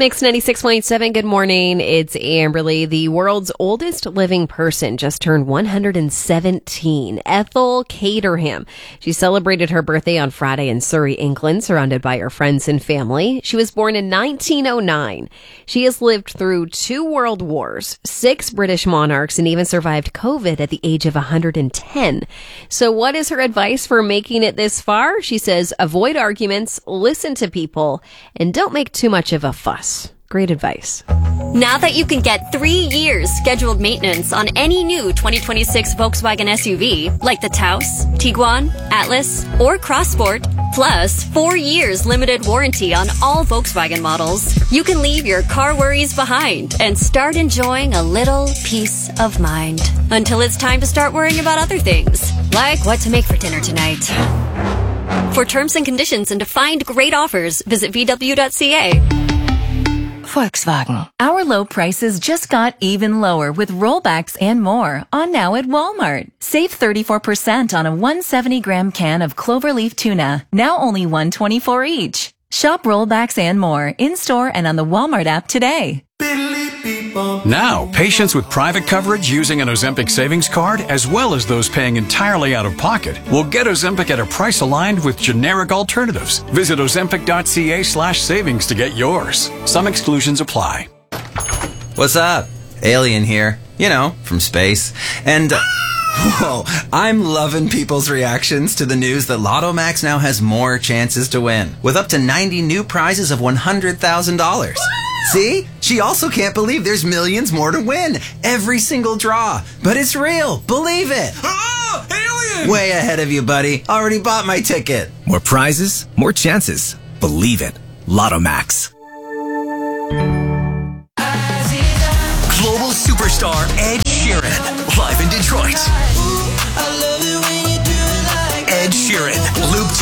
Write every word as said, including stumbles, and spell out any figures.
Mix ninety-six point seven, good morning. It's Amberly. The world's oldest living person just turned one hundred seventeen. Ethel Caterham. She celebrated her birthday on Friday in Surrey, England, surrounded by her friends and family. She was born in nineteen oh nine. She has lived through two world wars, six British monarchs, and even survived COVID at the age of one hundred ten. So what is her advice for making it this far? She says, avoid arguments, listen to people, and don't make too much of a fuss. Great advice. Now that you can get three years scheduled maintenance on any new twenty twenty-six Volkswagen S U V, like the Taos, Tiguan, Atlas, or Crossport, plus four years limited warranty on all Volkswagen models, you can leave your car worries behind and start enjoying a little peace of mind. Until it's time to start worrying about other things, like what to make for dinner tonight. For terms and conditions and to find great offers, visit V W dot C A. Volkswagen. Our low prices just got even lower with rollbacks and more on now at Walmart. Save thirty-four percent on a one hundred seventy gram can of Cloverleaf tuna, now only one hundred twenty-four each. Shop rollbacks and more in-store and on the Walmart app today. Now, patients with private coverage using an Ozempic savings card, as well as those paying entirely out of pocket, will get Ozempic at a price aligned with generic alternatives. Visit Ozempic dot C A slash savings to get yours. Some exclusions apply. What's up? Alien here. You know, from space. And, uh, whoa, I'm loving people's reactions to the news that Lotto Max now has more chances to win, with up to ninety new prizes of one hundred thousand dollars. See? She also can't believe there's millions more to win. Every single draw. But it's real. Believe it. Oh, alien! Way ahead of you, buddy. Already bought my ticket. More prizes, more chances. Believe it. Lotto Max. Global superstar Ed Sheeran, live in Detroit.